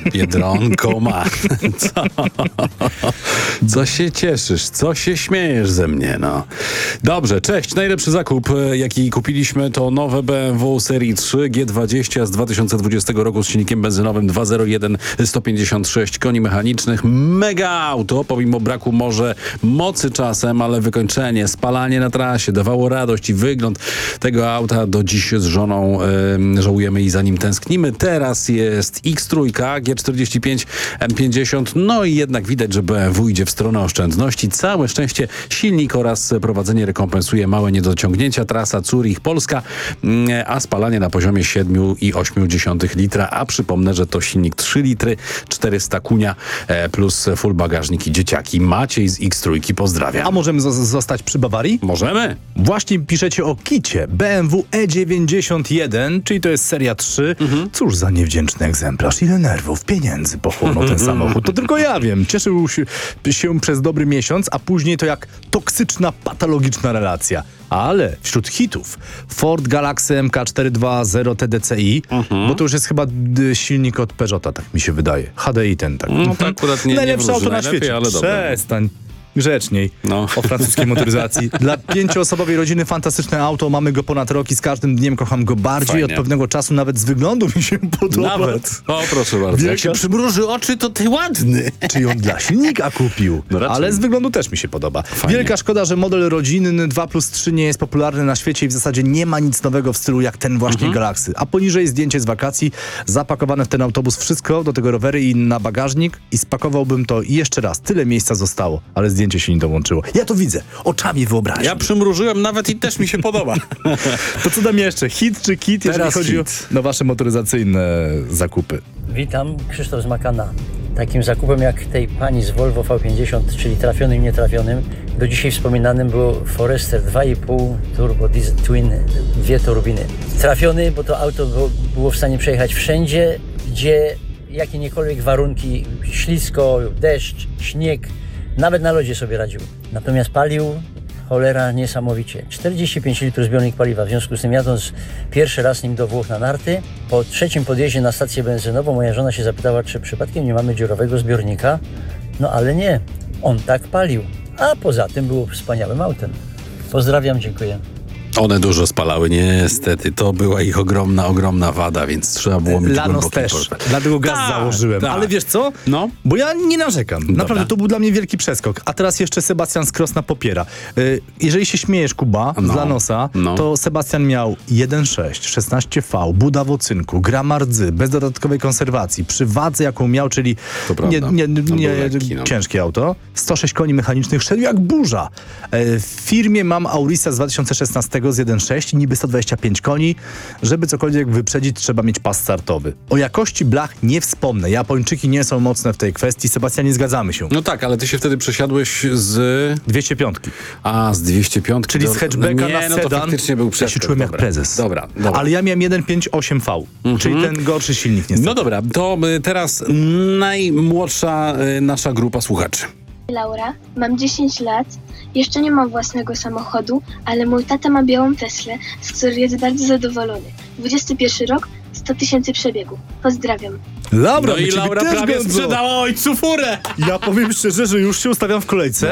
Biedronko ma. Co się cieszysz? Co się śmiejesz ze mnie? No. Dobrze, cześć. Najlepszy zakup, jaki kupiliśmy, to nowe BMW serii 3 G20 z 2020 roku z silnikiem benzynowym 2.01, 156 koni mechanicznych. Mega auto, pomimo braku może mocy czasem, ale wykończenie, spalanie na trasie dawało radość i wygląd tego auta do dziś z żoną żałujemy i za nim tęsknimy. Teraz jest X3 G45 M50, no i jednak widać, że BMW idzie w stronę oszczędności. Całe szczęście silnik oraz prowadzenie rekompensuje małe niedociągnięcia. Trasa Zurich-Polska, a spalanie na poziomie 7,8 litra, a przypomnę, że to silnik 3 litry, 400 kunia plus full bagażnik i dzieciaki. Maciej z X3 pozdrawia. A możemy zostać przy Bawarii? Możemy. Właśnie piszecie o kicie BMW E91, czyli to jest seria 3. Cóż za niewdzięczny egzemplarz. Ile nerwów, pieniędzy pochłonął ten samochód. To tylko ja wiem. Cieszył się przez dobry miesiąc, a później to jak toksyczna, patologiczna relacja. Ale wśród hitów Ford Galaxy MK420 TDCi, bo to już jest chyba silnik od Peugeota, tak mi się wydaje. HDI ten, tak. No to akurat nie najlepsze auto na najlepiej, świecie. ale dobra. Przestań. Grzeczniej o francuskiej motoryzacji. Dla 5-osobowej rodziny fantastyczne auto. Mamy go ponad rok i z każdym dniem kocham go bardziej. Fajnie. Od pewnego czasu nawet z wyglądu mi się podoba. Nawet. O, proszę bardzo. Jak się przymruży oczy, to ty ładny. Czy ją dla silnika kupił? No raczej. Ale z wyglądu też mi się podoba. Fajnie. Wielka szkoda, że model rodzinny 2+3 nie jest popularny na świecie i w zasadzie nie ma nic nowego w stylu jak ten właśnie Galaxy. A poniżej zdjęcie z wakacji, zapakowane w ten autobus wszystko, do tego rowery i na bagażnik i spakowałbym to i jeszcze raz. Tyle miejsca zostało, ale zdjęcie się nie dołączyło. Ja to widzę. Oczami wyobraźni. Ja przymrużyłem nawet i też mi się podoba. To co tam jeszcze? Hit czy kit, jeżeli Teraz chodzi hit. o wasze motoryzacyjne zakupy? Witam, Krzysztof z Makana. Takim zakupem jak tej pani z Volvo V50, czyli trafionym i nietrafionym, do dzisiaj wspominanym było Forester 2,5 Turbo Diesel Twin, 2 turbiny. Trafiony, bo to auto było w stanie przejechać wszędzie, gdzie jakiekolwiek warunki, ślisko, deszcz, śnieg, nawet na lodzie sobie radził. Natomiast palił, cholera, niesamowicie. 45 litrów zbiornik paliwa. W związku z tym, jadąc pierwszy raz nim do Włoch na narty, po trzecim podjeździe na stację benzynową moja żona się zapytała, czy przypadkiem nie mamy dziurowego zbiornika. No ale nie, on tak palił. A poza tym było wspaniałym autem. Pozdrawiam, dziękuję. One dużo spalały, niestety. To była ich ogromna wada, więc trzeba było mieć Lanos głęboki też. portfel. Dlatego gaz Tak, założyłem. tak. Ale wiesz co? No. Bo ja nie narzekam. Dobra. Naprawdę, to był dla mnie wielki przeskok. A teraz jeszcze Sebastian z Krosna popiera. Jeżeli się śmiejesz, Kuba, z Lanosa, to Sebastian miał 1.6, 16V, buda w ocynku, grama rdzy, bez dodatkowej konserwacji. Przy wadze, jaką miał, czyli To prawda. Lekki, ciężkie auto, 106 koni mechanicznych, szedł jak burza. W firmie mam Aurisa z 2016 z 1.6 i niby 125 koni. Żeby cokolwiek wyprzedzić, trzeba mieć pas startowy. O jakości blach nie wspomnę. Japończyki nie są mocne w tej kwestii. Sebastian, nie zgadzamy się. No tak, ale ty się wtedy przesiadłeś z... 205. A, z 205. Czyli z hatchbacka na sedan. To faktycznie był Ja przeskok. się czułem jak Dobra. prezes. Dobra. Ale ja miałem 1.5.8V, czyli ten gorszy silnik niestety. No dobra, to teraz najmłodsza nasza grupa słuchaczy. Laura, mam 10 lat, jeszcze nie mam własnego samochodu, ale mój tata ma białą Teslę, z której jest bardzo zadowolony. 21 rok, 100 000 przebiegu. Pozdrawiam. Laura, No i Laura prawie sprzedała ojcu furę. Ja powiem szczerze, że już się ustawiam w kolejce.